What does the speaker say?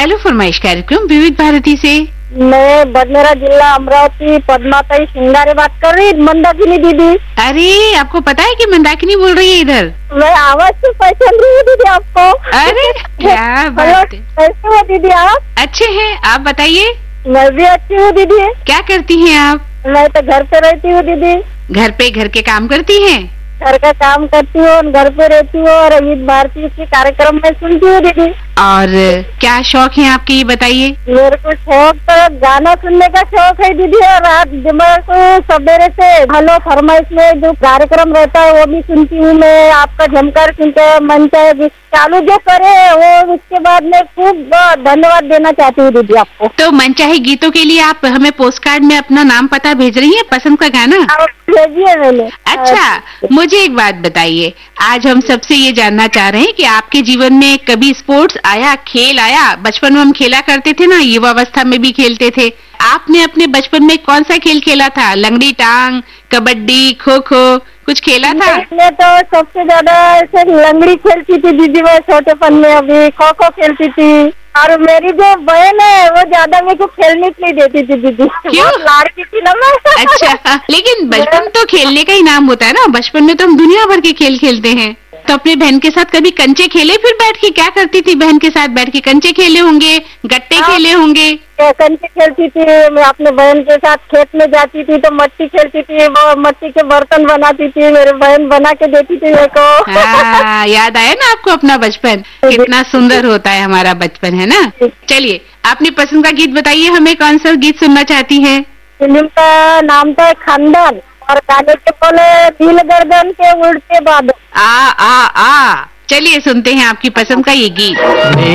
Hello फरमाइश कार्यक्रम विविध भारती से। मैं बडनेरा जिला अमरावती पद्माताई सिंगारे बात कर रही, मंदाकिनी दीदी। अरे आपको पता है कि मंदाकिनी बोल रही है इधर? मैं आवाज से पहचान रही हूँ दीदी आपको। अरे क्या बात है। कैसे हो दीदी आप? अच्छे हैं, आप बताइए। मैं भी अच्छी हूँ दीदी। क्या करती हैं आप? मैं तो घर पे रहती हूँ दीदी। घर के काम करती हैं? घर का काम करती हूँ, घर पे रहती हूँ और विविध भारती के कार्यक्रम में सुनती हूँ दीदी। और क्या शौक है आपके, ये बताइए। मेरे को शौक तो गाना सुनने का शौक है दीदी, और रात मेरे को सवेरे से हेलो फरमाइश में जो कार्यक्रम रहता है वो भी सुनती हूँ मैं। आपका झमकार सुनकर मन चाहे चालू जो करे वो, उसके बाद में खूब धन्यवाद देना चाहती हूँ दीदी आपको। तो मनचाहे गीतों के लिए आप हमें पोस्ट कार्ड में अपना नाम पता भेज रही हैं, पसंद का गाना भेजिए मैंने। अच्छा, मुझे एक बात बताइए, आज हम सबसे ये जानना चाह रहे हैं कि आपके जीवन में कभी स्पोर्ट्स आया, खेल आया? बचपन में हम खेला करते थे ना, युवावस्था में भी खेलते थे। आपने अपने बचपन में कौन सा खेल खेला था? लंगड़ी टांग, कबड्डी, खो खो, कुछ खेला था? मैं तो सबसे ज्यादा ऐसे लंगड़ी खेलती थी दीदी, मैं छोटेपन में। अभी खो खो खेलती थी, और मेरी जो बहन है वो ज्यादा मेरे को खेलने नहीं देती थी दीदी। क्यों? लाड़की थी ना मैं। अच्छा, लेकिन बचपन तो खेलने का ही नाम होता है ना। बचपन में तो हम दुनिया भर के खेल खेलते हैं। तो अपने बहन के साथ कभी कंचे खेले? फिर बैठ के क्या करती थी बहन के साथ बैठ के? कंचे खेले होंगे, गट्टे खेले होंगे। कंचे खेलती थी मैं अपने बहन के साथ। खेत में जाती थी तो मट्टी खेलती थी, मट्टी के बर्तन बनाती थी, मेरी बहन बना के देती थी मेरे को। याद आया ना आपको अपना बचपन? कितना सुंदर होता है हमारा बचपन, है ना। चलिए, अपनी पसंद का गीत बताइए हमें, कौन सा गीत सुनना चाहती हैं? फिल्म का नाम था खानदान, और गाने के बोले दिल गर्दन के उड़ते बादल। आ चलिए सुनते हैं आपकी पसंद का ये गीत।